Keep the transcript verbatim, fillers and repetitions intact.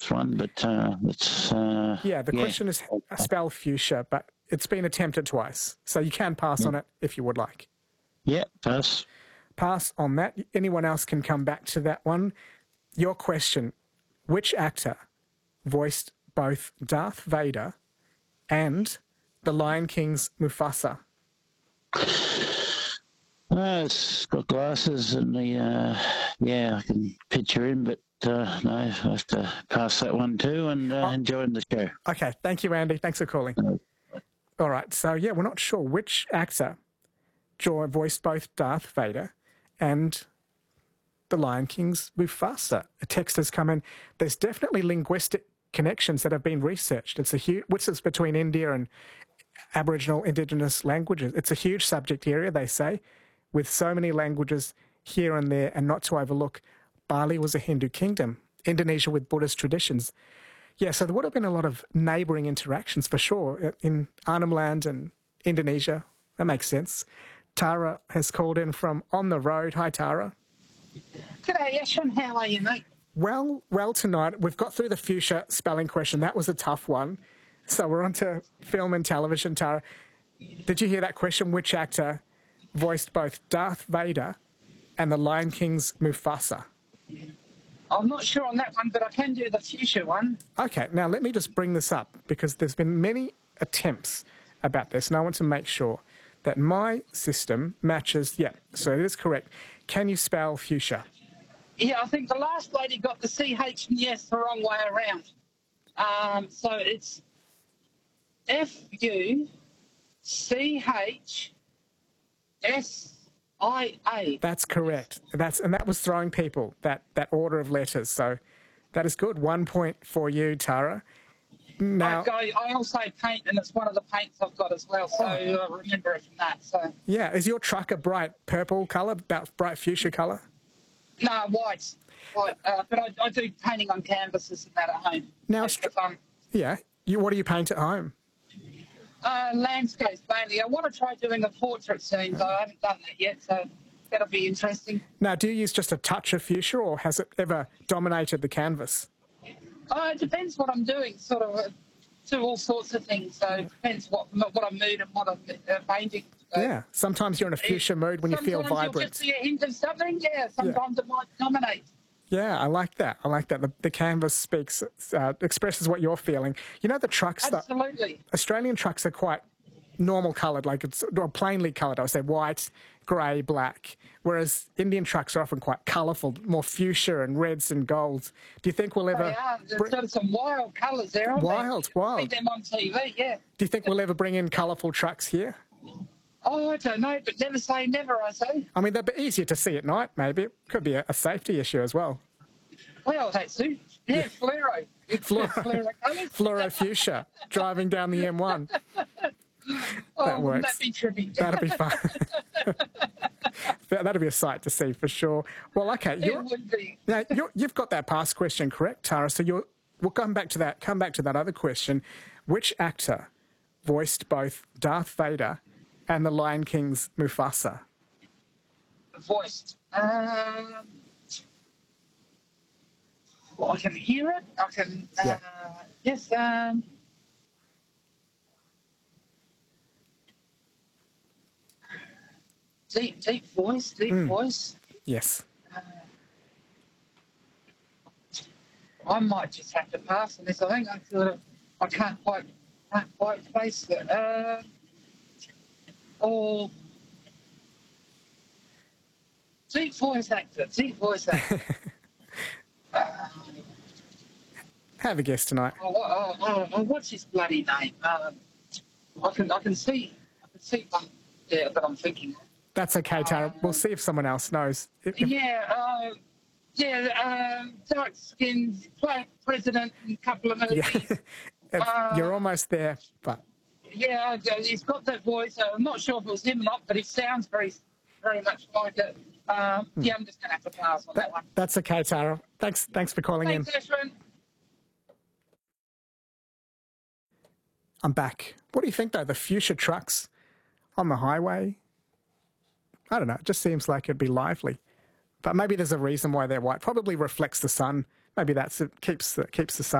last one, but uh, it's... Uh, yeah, the yeah. question is spell fuchsia, but it's been attempted twice. So you can pass yeah. on it if you would like. Yeah, pass. Pass on that. Anyone else can come back to that one. Your question, which actor voiced both Darth Vader and the Lion King's Mufasa? Uh, it's got glasses and the, uh, yeah, I can picture him, but uh, no, I have to pass that one too and uh, oh. enjoying the show. Okay, thank you, Andy. Thanks for calling. Uh, All right, so yeah, we're not sure which actor voiced both Darth Vader and the Lion King's Mufasa. A text has come in. There's definitely linguistic connections that have been researched. It's a huge, which is between India and Aboriginal Indigenous languages. It's a huge subject area, they say, with so many languages here and there, and not to overlook, Bali was a Hindu kingdom, Indonesia with Buddhist traditions. Yeah, so there would have been a lot of neighbouring interactions for sure in Arnhem Land and Indonesia. That makes sense. Tara has called in from On the Road. Hi, Tara. G'day, Ashwin. How are you, mate? Well, well tonight. We've got through the fuchsia spelling question. That was a tough one. So we're on to film and television, Tara. Did you hear that question? Which actor voiced both Darth Vader and the Lion King's Mufasa? I'm not sure on that one, but I can do the fuchsia one. Okay, now let me just bring this up because there's been many attempts about this, and I want to make sure that my system matches. Yeah, so it is correct. Can you spell fuchsia? Yeah, I think the last lady got the C H and the S the wrong way around. Um, so it's F U C H S I A. That's correct. That's and that was throwing people, that, that order of letters. So that is good. One point for you, Tara. Now, I, go, I also paint, and it's one of the paints I've got as well, so I uh, remember it from that. So yeah, is your truck a bright purple colour, about bright fuchsia colour? No, white. white uh, but I, I do painting on canvases and that at home. Now, That's for fun. Yeah, you, what do you paint at home? Uh, landscapes mainly. I want to try doing a portrait soon, but I haven't done that yet, so that'll be interesting. Now, do you use just a touch of fuchsia, or has it ever dominated the canvas? Uh, it depends what I'm doing, sort of, uh, do all sorts of things, so it depends what what I'm mood and what I'm uh, painting. So yeah, sometimes you're in a fuchsia mood when you feel vibrant. Sometimes you'll just see a hint of something, yeah, sometimes yeah. it might dominate. Yeah, I like that. I like that. The, the canvas speaks, uh, expresses what you're feeling. You know, the trucks... Absolutely. The Australian trucks are quite normal coloured, like it's or plainly coloured. I would say white, grey, black, whereas Indian trucks are often quite colourful, more fuchsia and reds and golds. Do you think we'll ever... They are. There's br- some wild colours there, aren't wild, they? Wild, wild. See them on T V, yeah. Do you think we'll ever bring in colourful trucks here? Oh, I don't know, but never say never, I say. I mean, they'd be easier to see at night, maybe. It could be a, a safety issue as well. Well, that's it. Yeah, fluoro. Fluoro, fluoro colours. Fluoro fuchsia, driving down the M one. Oh, that works. That'd be trippy. That'd be fun. That'd be a sight to see for sure. Well, okay. It would be. Now, you're, you've got that past question correct, Tara. So you're, we'll come back to that. Come back to that other question. Which actor voiced both Darth Vader and the Lion King's Mufasa? Voiced. Um, well, I can hear it. I can. Uh, yeah. Yes. Um, deep, deep voice. Deep mm. voice. Yes. Uh, I might just have to pass on this. I think I sort of. I can't quite. Can't quite place it. Uh, or deep voice actor. Deep voice actor. uh, Have a guess tonight. Oh, oh, oh, oh, what's his bloody name? Um, I can, I can see, I can see one there that I'm thinking. That's okay, Tara. Um, we'll see if someone else knows. If, if... Yeah, uh, yeah, um, dark skinned, president in a couple of movies. Yeah. uh, You're almost there, but. Yeah, he's got that voice. I'm not sure if it was him or not, but he sounds very, very much like it. Um, hmm. Yeah, I'm just going to have to pass on that, that one. That's okay, Tara. Thanks, thanks for calling thanks, in. Ashwin. I'm back. What do you think, though? The fuchsia trucks on the highway? I don't know. It just seems like it'd be lively. But maybe there's a reason why they're white. Probably reflects the sun. Maybe that's it. Keeps the, keeps the sun.